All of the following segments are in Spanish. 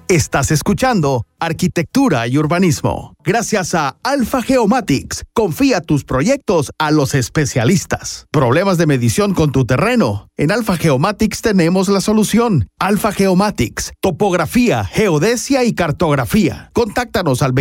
Estás escuchando Arquitectura y Urbanismo. Gracias a Alpha Geomatics. Confía tus proyectos a los especialistas. ¿Problemas de medición con tu terreno? En Alpha Geomatics tenemos la solución. Alpha Geomatics. Topografía, geodesia y cartografía. Contáctanos al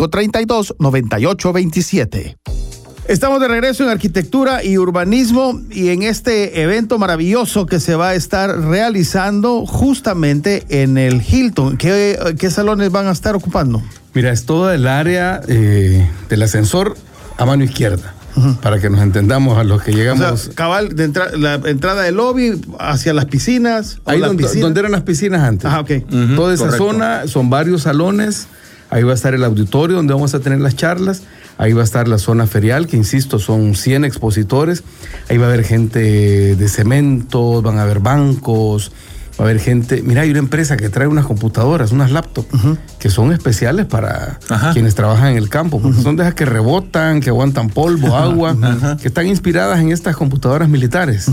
2532-9827. Estamos de regreso en Arquitectura y Urbanismo y en este evento maravilloso que se va a estar realizando justamente en el Hilton. ¿Qué salones van a estar ocupando? Mira, es toda el área del ascensor a mano izquierda, para que nos entendamos a los que llegamos. O sea, cabal, la entrada del lobby hacia las piscinas. Ahí donde eran las piscinas antes. Ah, ok. Toda esa zona, son varios salones. Ahí va a estar el auditorio donde vamos a tener las charlas. Ahí va a estar la zona ferial, que insisto, son 100 expositores. Ahí va a haber gente de cementos, van a haber bancos, va a haber gente. Mira, hay una empresa que trae unas computadoras, unas laptops, que son especiales para quienes trabajan en el campo, porque son de esas que rebotan, que aguantan polvo, agua, que están inspiradas en estas computadoras militares.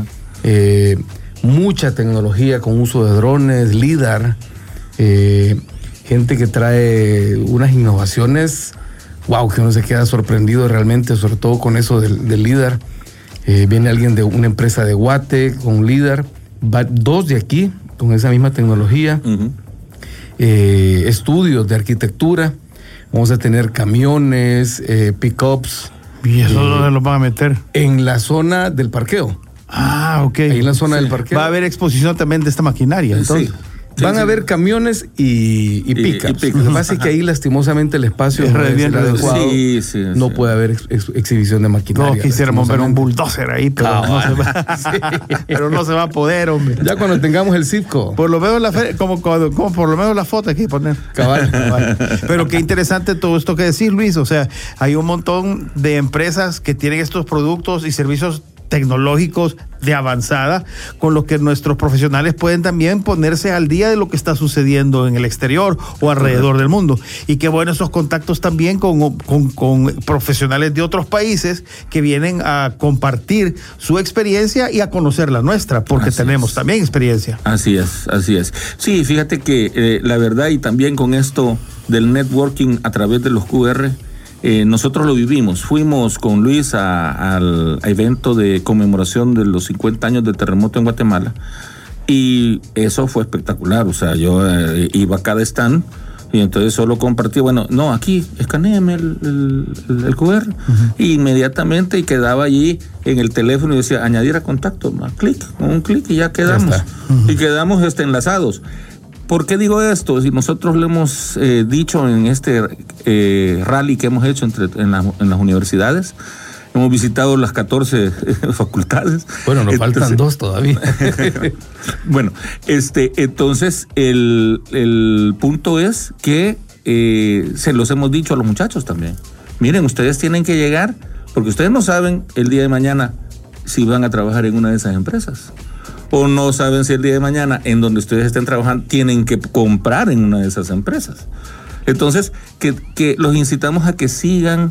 Mucha tecnología con uso de drones, LIDAR, gente que trae unas innovaciones. Wow, que uno se queda sorprendido realmente, sobre todo con eso del LIDAR. Viene alguien de una empresa de Guate con LIDAR, dos de aquí con esa misma tecnología. Estudios de arquitectura. Vamos a tener camiones, pickups. ¿Y eso dónde los van a meter? En la zona del parqueo. Ah, ok. Ahí en la zona del parqueo. Va a haber exposición también de esta maquinaria, entonces. Sí. Van a haber camiones y pickups. Lo que pasa es que ahí lastimosamente el espacio es bien adecuado. No puede haber exhibición de maquinaria. No, quisiéramos ver un bulldozer ahí, pero no se va. Pero no se va a poder, hombre. Ya cuando tengamos el Citco. Por lo menos como por lo menos la foto hay que poner. Cabal. Pero qué interesante todo esto que decís, Luis. O sea, hay un montón de empresas que tienen estos productos y servicios tecnológicos de avanzada, con los que nuestros profesionales pueden también ponerse al día de lo que está sucediendo en el exterior o alrededor del mundo. Y qué bueno esos contactos también con profesionales de otros países que vienen a compartir su experiencia y a conocer la nuestra, porque tenemos también experiencia. Así es. Sí, fíjate que la verdad, y también con esto del networking a través de los QR, nosotros lo vivimos. Fuimos con Luis al evento de conmemoración de los 50 años del terremoto en Guatemala y eso fue espectacular. O sea, yo iba a cada stand y entonces solo compartí, aquí, escanéame el QR. Y inmediatamente quedaba allí en el teléfono y decía, añadir a contacto, un clic y ya quedamos. Y quedamos enlazados. ¿Por qué digo esto? Si nosotros lo hemos dicho en este rally que hemos hecho en las universidades, hemos visitado las 14 facultades. Bueno, nos faltan 2 todavía. Bueno, entonces el punto es que se los hemos dicho a los muchachos también. Miren, ustedes tienen que llegar, porque ustedes no saben el día de mañana si van a trabajar en una de esas empresas. O no saben si el día de mañana, en donde ustedes estén trabajando, tienen que comprar en una de esas empresas. Entonces, que los incitamos a que sigan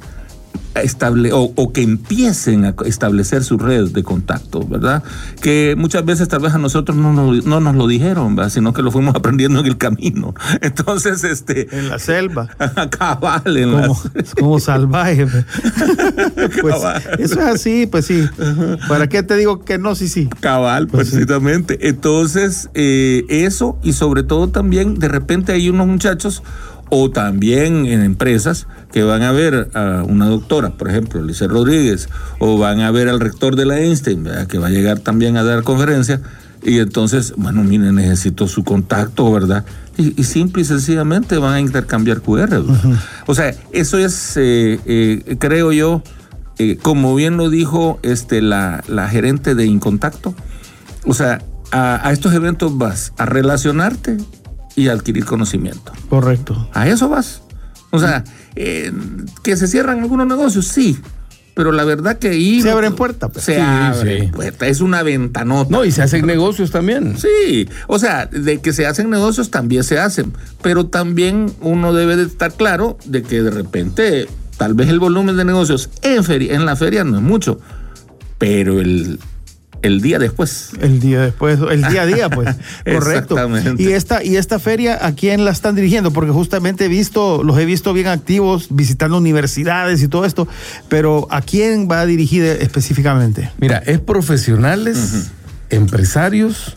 o que empiecen a establecer su red de contacto, ¿verdad? Que muchas veces tal vez a nosotros no nos lo dijeron, ¿verdad? Sino que lo fuimos aprendiendo en el camino. Entonces, en la selva. Cabal, como salvaje. Pues, eso es así, pues sí. ¿Para qué te digo que no? Sí. Cabal, pues precisamente. Sí. Entonces, eso, y sobre todo también, de repente hay unos muchachos o también en empresas que van a ver a una doctora, por ejemplo, Lice Rodríguez, o van a ver al rector de la Einstein, ¿verdad?, que va a llegar también a dar conferencia, y entonces, miren, necesito su contacto, ¿verdad? Y simple y sencillamente van a intercambiar QR, ¿verdad? O sea, eso es, creo yo, como bien lo dijo la gerente de Incontacto, o sea, a estos eventos vas a relacionarte y adquirir conocimiento. Correcto. A eso vas. O sea, que se cierran algunos negocios, sí, pero la verdad que ahí se abren puertas. Se abren puertas, es una ventanota. No, y se hacen negocios también. Sí, o sea, de que se hacen negocios también se hacen, pero también uno debe de estar claro de que de repente tal vez el volumen de negocios en la feria no es mucho, pero el el día después. El día después, el día a día, pues. Correcto. Exactamente. Y esta feria, ¿a quién la están dirigiendo? Porque justamente los he visto bien activos, visitando universidades y todo esto, pero ¿a quién va dirigida específicamente? Mira, es profesionales, empresarios,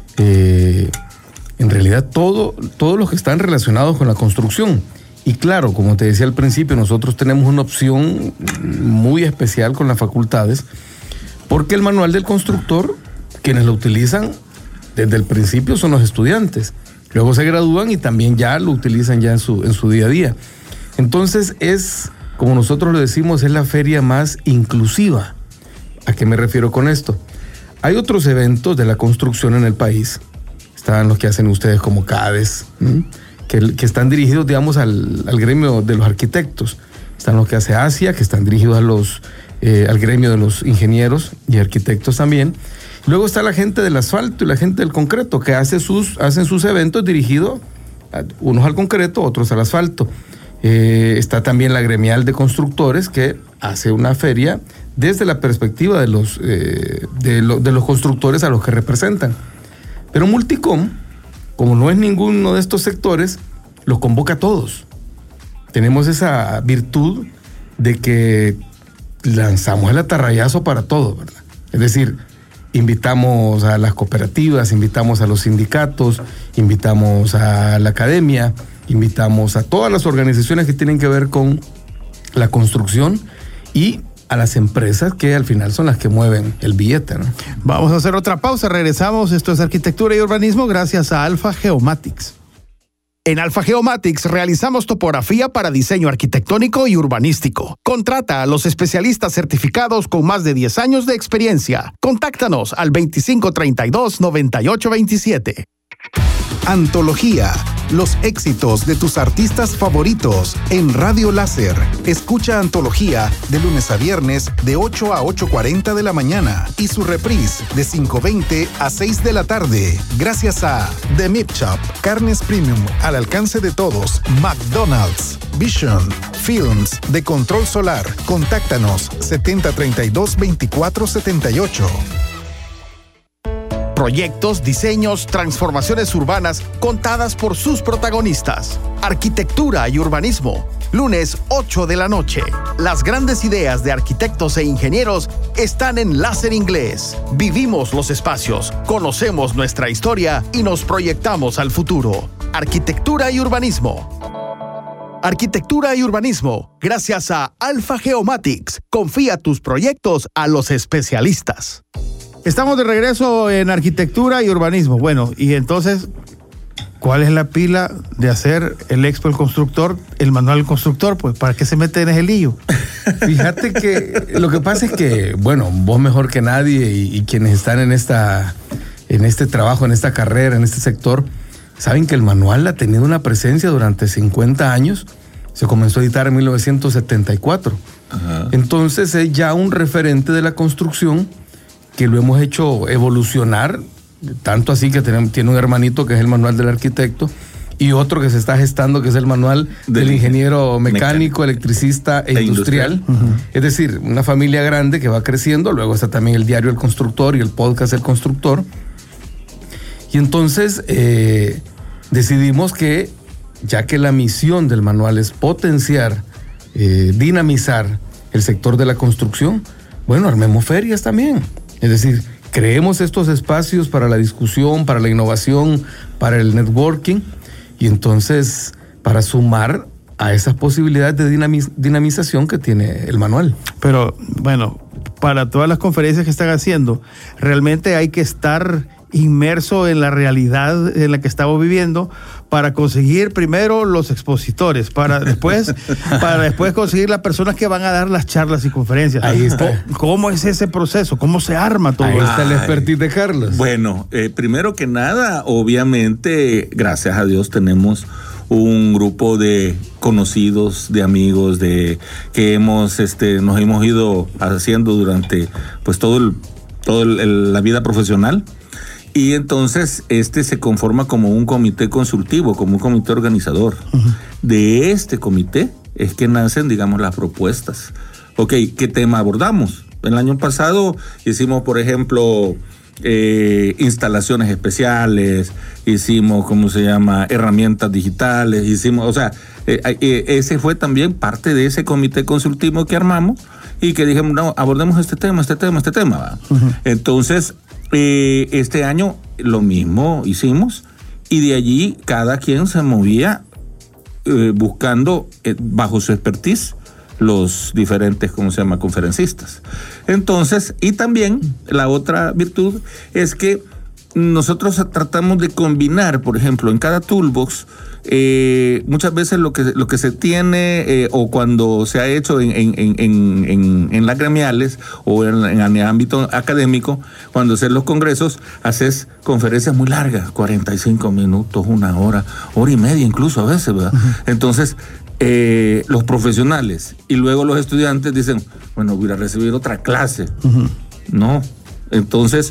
en realidad todos los que están relacionados con la construcción. Y claro, como te decía al principio, nosotros tenemos una opción muy especial con las facultades, porque el manual del constructor, quienes lo utilizan desde el principio son los estudiantes. Luego se gradúan y también ya lo utilizan ya en su día a día. Entonces es, como nosotros lo decimos, es la feria más inclusiva. ¿A qué me refiero con esto? Hay otros eventos de la construcción en el país. Están los que hacen ustedes como CADES, que están dirigidos, digamos, al gremio de los arquitectos. Están los que hace ASIA, que están dirigidos al gremio de los ingenieros y arquitectos también. Luego está la gente del asfalto y la gente del concreto, que hacen sus eventos dirigidos, unos al concreto, otros al asfalto. Está también la gremial de constructores, que hace una feria desde la perspectiva de los constructores a los que representan. Pero Multicom, como no es ninguno de estos sectores, los convoca a todos. Tenemos esa virtud de que lanzamos el atarrayazo para todo, ¿verdad? Es decir, invitamos a las cooperativas, invitamos a los sindicatos, invitamos a la academia, invitamos a todas las organizaciones que tienen que ver con la construcción y a las empresas que al final son las que mueven el billete, ¿no? Vamos a hacer otra pausa, regresamos. Esto es Arquitectura y Urbanismo gracias a Alfa Geomatics. En Alfa Geomatics realizamos topografía para diseño arquitectónico y urbanístico. Contrata a los especialistas certificados con más de 10 años de experiencia. Contáctanos al 2532-9827. Antología, los éxitos de tus artistas favoritos en Radio Láser. Escucha Antología de lunes a viernes de 8 a 8:40 de la mañana y su reprise de 5:20 a 6 de la tarde. Gracias a The Meat Shop, carnes premium al alcance de todos. McDonald's, Vision, Films de Control Solar. Contáctanos 7032-2478. Proyectos, diseños, transformaciones urbanas contadas por sus protagonistas. Arquitectura y Urbanismo, lunes 8 de la noche. Las grandes ideas de arquitectos e ingenieros están en Láser Inglés. Vivimos los espacios, conocemos nuestra historia y nos proyectamos al futuro. Arquitectura y Urbanismo. Arquitectura y Urbanismo, gracias a Alfa Geomatics. Confía tus proyectos a los especialistas. Estamos de regreso en Arquitectura y Urbanismo. Bueno, y entonces, ¿cuál es la pila de hacer el Expo del Constructor, el Manual del Constructor? Pues, ¿para qué se mete en ese lío? Fíjate que lo que pasa es que, bueno, vos mejor que nadie y quienes están en este trabajo, en esta carrera, en este sector, saben que el manual ha tenido una presencia durante 50 años. Se comenzó a editar en 1974. Ajá. Entonces es ya un referente de la construcción que lo hemos hecho evolucionar, tanto así que tiene un hermanito que es el manual del arquitecto y otro que se está gestando que es el manual del ingeniero mecánico, electricista e industrial. Uh-huh. Es decir, una familia grande que va creciendo. Luego está también el diario El Constructor y el podcast El Constructor. Y entonces decidimos que, ya que la misión del manual es potenciar, dinamizar el sector de la construcción, bueno, armemos ferias también. Es decir, creemos estos espacios para la discusión, para la innovación, para el networking, y entonces para sumar a esas posibilidades de dinamización que tiene el manual. Pero bueno, para todas las conferencias que están haciendo, realmente hay que estar inmerso en la realidad en la que estamos viviendo para conseguir primero los expositores, para después conseguir las personas que van a dar las charlas y conferencias. Ahí está. ¿Cómo es ese proceso? ¿Cómo se arma todo? Ahí está el expertise de Carlos. Bueno, primero que nada, obviamente, gracias a Dios tenemos un grupo de conocidos, de amigos, que nos hemos ido haciendo durante pues toda la vida profesional. Y entonces se conforma como un comité consultivo, como un comité organizador. Uh-huh. De este comité es que nacen, digamos, las propuestas. Ok, ¿qué tema abordamos? El año pasado hicimos, por ejemplo, instalaciones especiales, hicimos, herramientas digitales, ese fue también parte de ese comité consultivo que armamos y que dijimos, no, abordemos este tema. Uh-huh. Entonces, este año lo mismo hicimos y de allí cada quien se movía buscando bajo su expertise los diferentes, conferencistas. Entonces, y también la otra virtud es que nosotros tratamos de combinar, por ejemplo, en cada toolbox, muchas veces lo que se tiene o cuando se ha hecho en las gremiales o en el ámbito académico, cuando haces los congresos, haces conferencias muy largas, 45 minutos, 1 hora, hora y media incluso a veces, ¿verdad? Uh-huh. Entonces, los profesionales y luego los estudiantes dicen, bueno, voy a recibir otra clase. Uh-huh. No. Entonces,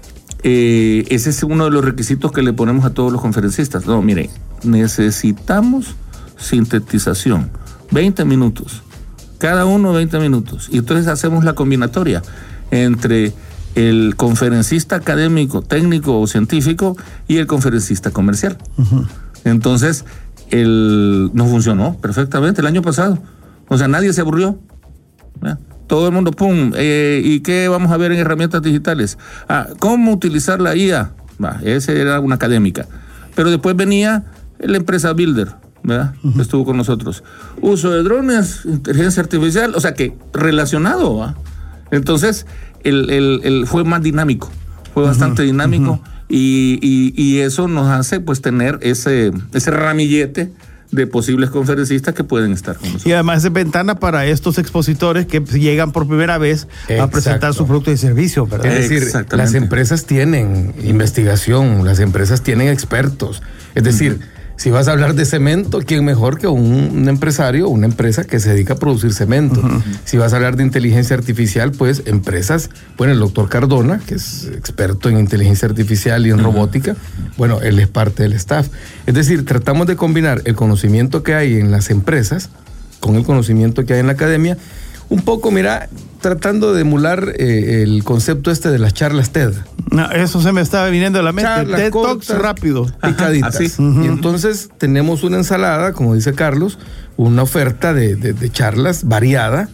ese es uno de los requisitos que le ponemos a todos los conferencistas. No, mire, necesitamos sintetización, 20 minutos, cada uno 20 minutos. Y entonces hacemos la combinatoria entre el conferencista académico, técnico o científico y el conferencista comercial. Uh-huh. Entonces, nos funcionó perfectamente el año pasado. O sea, nadie se aburrió. ¿Ya? Todo el mundo, ¿y qué vamos a ver en herramientas digitales? ¿Cómo utilizar la IA? Esa era una académica. Pero después venía la empresa Builder, ¿verdad? Uh-huh. Estuvo con nosotros. Uso de drones, inteligencia artificial, o sea que relacionado, ¿verdad? Entonces, fue más dinámico, fue bastante dinámico. Uh-huh. Y eso nos hace pues tener ese ramillete de posibles conferencistas que pueden estar con nosotros. Y además es ventana para estos expositores que llegan por primera vez a presentar sus productos y servicios, ¿verdad? Es decir, las empresas tienen investigación, las empresas tienen expertos. Es decir, si vas a hablar de cemento, ¿quién mejor que un empresario o una empresa que se dedica a producir cemento? Uh-huh. Si vas a hablar de inteligencia artificial, pues empresas, bueno, el doctor Cardona, que es experto en inteligencia artificial y en robótica, bueno, él es parte del staff. Es decir, tratamos de combinar el conocimiento que hay en las empresas con el conocimiento que hay en la academia, un poco, mira, tratando de emular el concepto de las charlas TED. No, eso se me estaba viniendo a la mente. Charlas TED cortas, Talks rápido. Picaditas. Así. Uh-huh. Y entonces tenemos una ensalada, como dice Carlos, una oferta de charlas variada,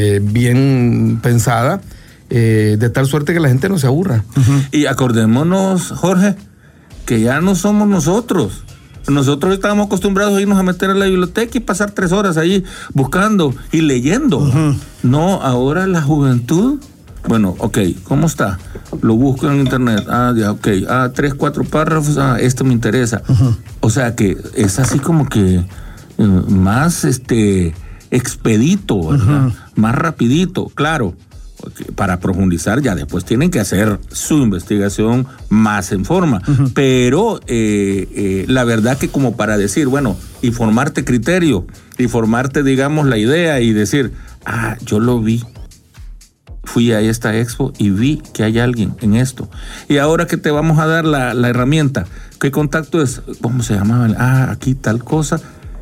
bien pensada, de tal suerte que la gente no se aburra. Uh-huh. Y acordémonos, Jorge, que ya no somos nosotros. Nosotros estábamos acostumbrados a irnos a meter a la biblioteca y pasar 3 horas ahí buscando y leyendo. Uh-huh. No, ahora la juventud, bueno, ok, ¿cómo está? Lo busco en internet, ya, ok, 3, 4 párrafos, esto me interesa. Uh-huh. O sea que es así como que más expedito, ¿verdad? Uh-huh. Más rapidito, claro. Para profundizar ya después tienen que hacer su investigación más en forma, uh-huh. Pero la verdad que como para decir, bueno, y formarte criterio, y formarte, digamos, la idea y decir, yo lo vi, fui a esta expo y vi que hay alguien en esto, y ahora que te vamos a dar la herramienta, ¿qué contacto es? ¿Cómo se llamaba? Aquí tal cosa,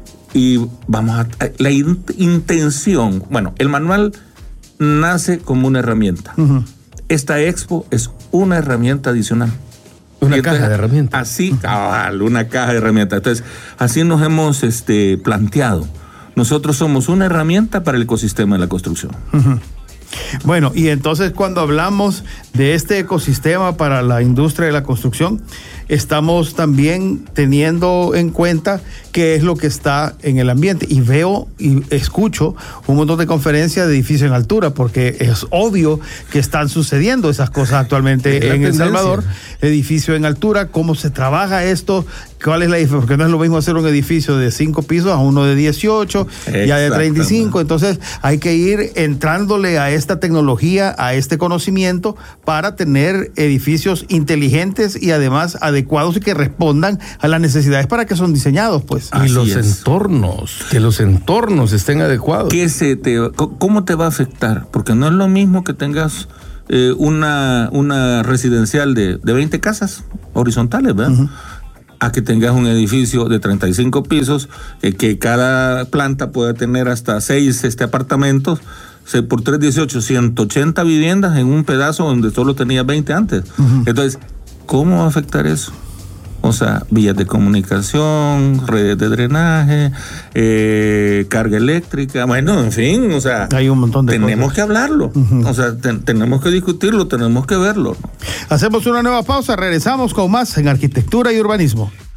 y vamos a... La intención, bueno, el manual nace como una herramienta. Uh-huh. Esta expo es una herramienta adicional. Una caja de herramientas. Así, una caja de herramientas. Entonces, así nos hemos planteado. Nosotros somos una herramienta para el ecosistema de la construcción. Uh-huh. Bueno, y entonces cuando hablamos de este ecosistema para la industria de la construcción, estamos también teniendo en cuenta qué es lo que está en el ambiente. Y veo y escucho un montón de conferencias de edificios en altura, porque es obvio que están sucediendo esas cosas actualmente en El Salvador. Edificio en altura, cómo se trabaja esto, cuál es la diferencia, porque no es lo mismo hacer un edificio de 5 pisos a uno de 18, ya de 35. Entonces hay que ir entrándole a esta tecnología, a este conocimiento, para tener edificios inteligentes y además adecuados y que respondan a las necesidades para que son diseñados, pues. Y los entornos, que los entornos estén adecuados. ¿Cómo te va a afectar? Porque no es lo mismo que tengas una residencial de 20 casas horizontales, ¿verdad? Uh-huh. A que tengas un edificio de 35 pisos, que cada planta pueda tener hasta 6 apartamentos. por 318, 180 viviendas en un pedazo donde solo tenía 20 antes. Entonces, ¿cómo va a afectar eso? O sea, vías de comunicación, redes de drenaje, carga eléctrica, bueno, en fin, o sea, hay un montón de tenemos cosas que hablarlo, o sea, tenemos que discutirlo, tenemos que verlo, ¿no? Hacemos una nueva pausa, regresamos con más en Arquitectura y Urbanismo.